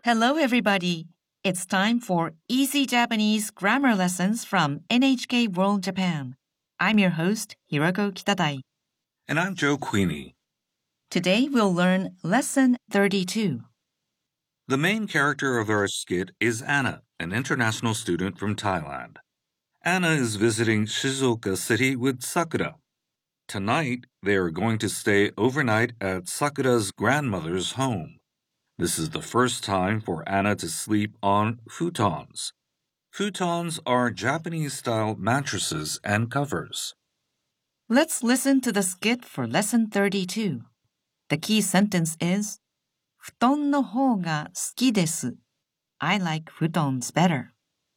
Hello, everybody. It's time for Easy Japanese Grammar Lessons from NHK World Japan. I'm your host, Hiroko Kitadai. And I'm Joe Queenie. Today we'll learn Lesson 32. The main character of our skit is Anna, an international student from Thailand. Anna is visiting Shizuoka City with Sakura. Tonight, they are going to stay overnight at Sakura's grandmother's home. This is the first time for Anna to sleep on futons. Futons are Japanese-style mattresses and covers. Let's listen to the skit for Lesson 32. The key sentence is 布団の方が好きです. I like futons better.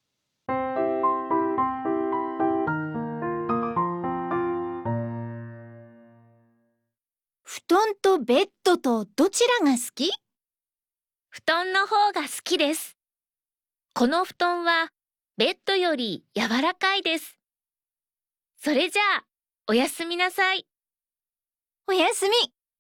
布団とベッドとどちらが好き？ 布団の方が好きです。この布団はベッドより柔らかいです。それじゃあ、おやすみなさい。 おやすみ。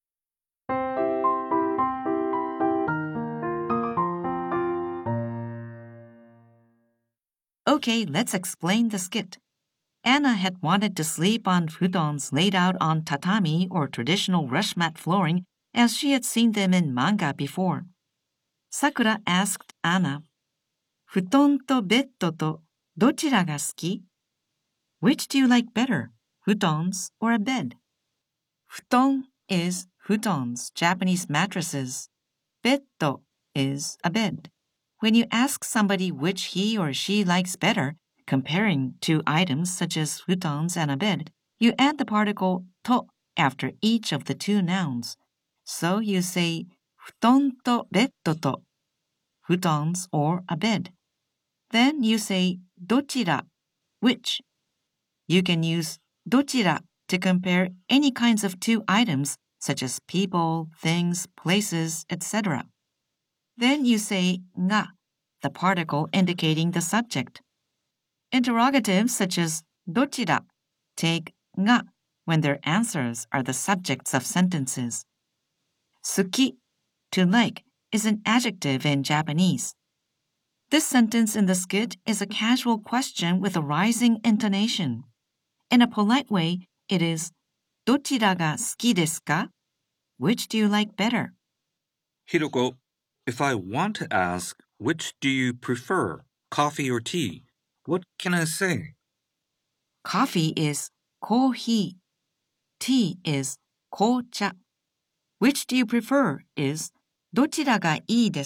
Okay, let's explain the skit. Anna had wanted to sleep on futons laid out on tatami or traditional rush mat flooring as she had seen them in manga before. Sakura asked Anna, 布団とベッドとどちらが好き? Which do you like better, futons or a bed? 布団 is futons, Japanese mattresses. ベッド is a bed. When you ask somebody which he or she likes better, comparing two items such as futons and a bed, you add the particle to after each of the two nouns. So you say 布団とベッドと futons or a bed. Then you say どちら which. You can use どちら to compare any kinds of two items such as people, things, places, etc. Then you say が the particle indicating the subject. Interrogatives such as どちら take が when their answers are the subjects of sentences. 好き to like is an adjective in Japanese. This sentence in the skit is a casual question with a rising intonation. In a polite way, it is どちらが好きですか? Which do you like better? Hiroko, if I want to ask, which do you prefer, coffee or tea? What can I say? Coffee is コーヒー. Tea is 紅茶. Which do you prefer is どちらがいいですか?